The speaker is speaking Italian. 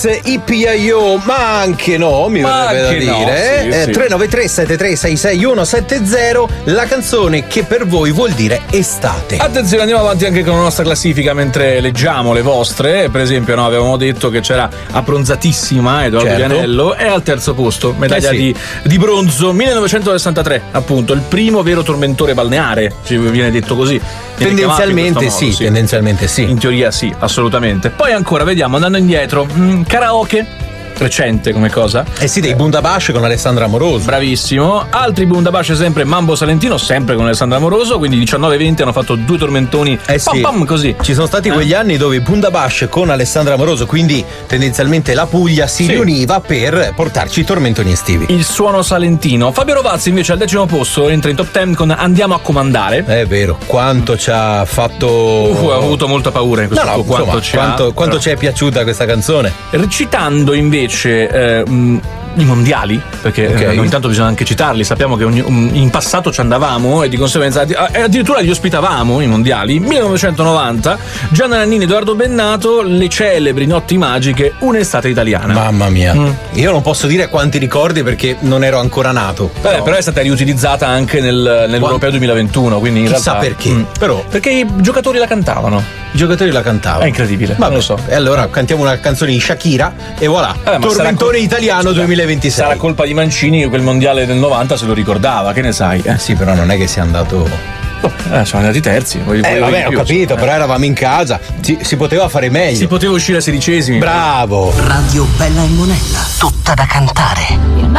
IPIO, ma anche no, mi verrebbe da dire. No, sì. 393 73 66170, la canzone che per voi vuol dire estate. Attenzione, andiamo avanti anche con la nostra classifica mentre leggiamo le vostre. Per esempio, no, avevamo detto che c'era Abbronzatissima Edoardo Vianello, è al terzo posto, medaglia di bronzo, 1963, appunto, il primo vero tormentore balneare, ci viene detto così. Tendenzialmente sì. In teoria sì, assolutamente. Poi ancora, vediamo, andando indietro, karaoke. Recente come cosa. Dei Bundabash con Alessandra Amoroso. Bravissimo. Altri Bundabash sempre Mambo Salentino, sempre con Alessandra Amoroso, quindi 19-20 hanno fatto due tormentoni pam, così. Ci sono stati quegli anni dove Bundabash con Alessandra Amoroso, quindi tendenzialmente la Puglia, si riuniva per portarci i tormentoni estivi. Il suono salentino. Fabio Rovazzi invece al 10° posto entra in top 10 con Andiamo a comandare. È vero, quanto ci ha fatto. Ho avuto molta paura in questo quanto ci è piaciuta questa canzone. Recitando invece i mondiali, perché ogni tanto bisogna anche citarli. Sappiamo che in passato ci andavamo e di conseguenza addirittura li ospitavamo i mondiali. 1990, Gianna Nannini, Edoardo Bennato, le celebri notti magiche, un'estate italiana. Mamma mia, io non posso dire quanti ricordi perché non ero ancora nato. Però è stata riutilizzata anche nell'Europeo 2021, quindi in chissà realtà perché. Però perché i giocatori la cantavano. È incredibile. Non lo so. E allora cantiamo una canzone di Shakira e voilà, tormentone italiano 2026. Sarà colpa di Mancini che quel mondiale del 90 se lo ricordava, che ne sai? Sì, però non è che sia andato. Sono andati terzi. Vabbè, ho capito, però eravamo in casa. Si poteva fare meglio. Si poteva uscire a 16esimi. Bravo. Radio Bella e Monella, tutta da cantare.